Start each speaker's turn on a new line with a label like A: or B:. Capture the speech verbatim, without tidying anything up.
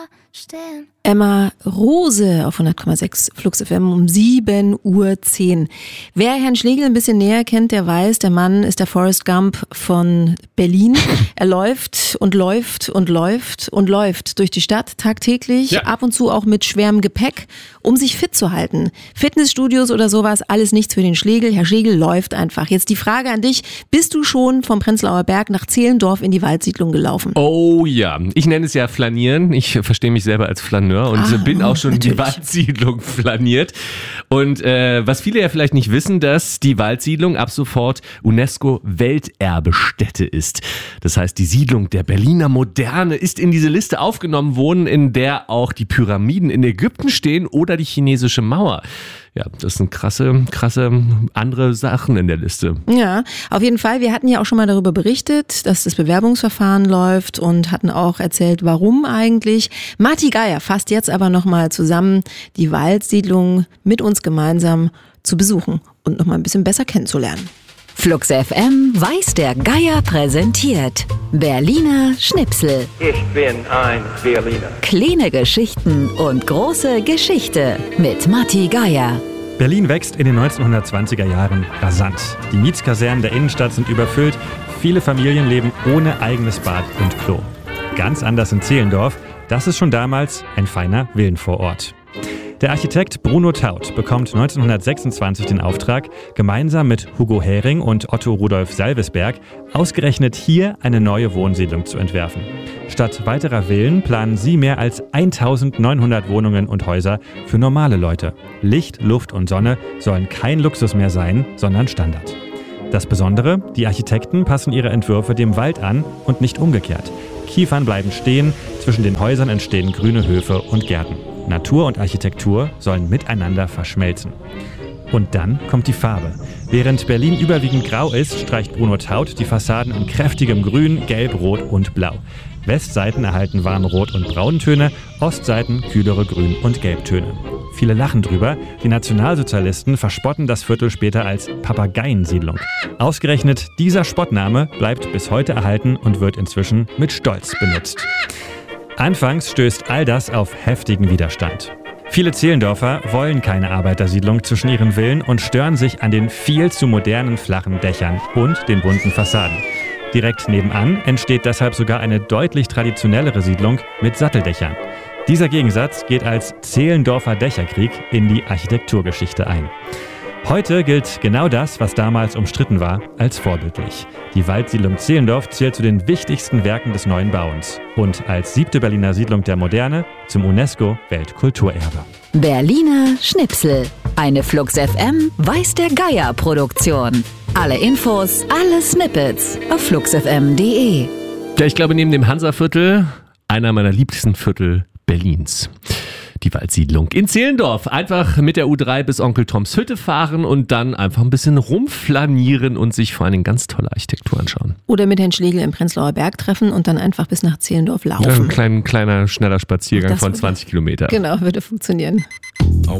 A: Emma Rose auf hundert Komma sechs Flux F M um sieben Uhr zehn. Wer Herrn Schlegel ein bisschen näher kennt, der weiß, der Mann ist der Forrest Gump von Berlin. Er läuft und läuft und läuft und läuft durch die Stadt tagtäglich, ja. Ab und zu auch mit schwerem Gepäck, um sich fit zu halten. Fitnessstudios oder sowas, alles nichts für den Schlegel. Herr Schlegel läuft einfach. Jetzt die Frage an dich, bist du schon vom Prenzlauer Berg nach Zehlendorf in die Waldsiedlung gelaufen?
B: Oh ja, ich nenne es ja Flanieren. Ich verstehe mich selber als Flaneur und ah, bin auch schon natürlich. in die Waldsiedlung flaniert. Und äh, was viele ja vielleicht nicht wissen, dass die Waldsiedlung ab sofort UNESCO-Welterbestätte ist. Das heißt, die Siedlung der Berliner Moderne ist in diese Liste aufgenommen worden, in der auch die Pyramiden in Ägypten stehen oder die chinesische Mauer. Ja, das sind krasse, krasse andere Sachen in der Liste.
A: Ja, auf jeden Fall. Wir hatten ja auch schon mal darüber berichtet, dass das Bewerbungsverfahren läuft und hatten auch erzählt, warum eigentlich. Matti Geier fasst jetzt aber nochmal zusammen, die Waldsiedlung mit uns gemeinsam zu besuchen und nochmal ein bisschen besser kennenzulernen.
C: Flux F M weiß der Geier präsentiert. Berliner Schnipsel.
D: Ich bin ein Berliner.
C: Kleine Geschichten und große Geschichte mit Matti Geier.
E: Berlin wächst in den neunzehnhundertzwanziger Jahren rasant. Die Mietskasernen der Innenstadt sind überfüllt. Viele Familien leben ohne eigenes Bad und Klo. Ganz anders in Zehlendorf. Das ist schon damals ein feiner Villenvorort. Der Architekt Bruno Taut bekommt neunzehnhundertsechsundzwanzig den Auftrag, gemeinsam mit Hugo Hering und Otto Rudolf Salvesberg ausgerechnet hier eine neue Wohnsiedlung zu entwerfen. Statt weiterer Villen planen sie mehr als eintausendneunhundert Wohnungen und Häuser für normale Leute. Licht, Luft und Sonne sollen kein Luxus mehr sein, sondern Standard. Das Besondere, die Architekten passen ihre Entwürfe dem Wald an und nicht umgekehrt. Kiefern bleiben stehen, zwischen den Häusern entstehen grüne Höfe und Gärten. Natur und Architektur sollen miteinander verschmelzen. Und dann kommt die Farbe. Während Berlin überwiegend grau ist, streicht Bruno Taut die Fassaden in kräftigem Grün, Gelb, Rot und Blau. Westseiten erhalten warme Rot- und Brauntöne, Ostseiten kühlere Grün- und Gelbtöne. Viele lachen drüber. Die Nationalsozialisten verspotten das Viertel später als Papageiensiedlung. Ausgerechnet dieser Spottname bleibt bis heute erhalten und wird inzwischen mit Stolz benutzt. Anfangs stößt all das auf heftigen Widerstand. Viele Zehlendorfer wollen keine Arbeitersiedlung zwischen ihren Villen und stören sich an den viel zu modernen flachen Dächern und den bunten Fassaden. Direkt nebenan entsteht deshalb sogar eine deutlich traditionellere Siedlung mit Satteldächern. Dieser Gegensatz geht als Zehlendorfer Dächerkrieg in die Architekturgeschichte ein. Heute gilt genau das, was damals umstritten war, als vorbildlich. Die Waldsiedlung Zehlendorf zählt zu den wichtigsten Werken des neuen Bauens und als siebte Berliner Siedlung der Moderne zum UNESCO-Weltkulturerbe.
C: Berliner Schnipsel. Eine Flux F M weiß der Geier Produktion. Alle Infos, alle Snippets auf flux f m punkt d e.
B: Ja, ich glaube, neben dem Hansaviertel einer meiner liebsten Viertel Berlins. Die Waldsiedlung in Zehlendorf. Einfach mit der U drei bis Onkel Toms Hütte fahren und dann einfach ein bisschen rumflanieren und sich vor allem ganz tolle Architektur anschauen.
A: Oder mit Herrn Schlegel im Prenzlauer Berg treffen und dann einfach bis nach Zehlendorf laufen.
B: Ja, ein kleiner, kleiner, schneller Spaziergang das von zwanzig Kilometer.
A: Genau, würde funktionieren.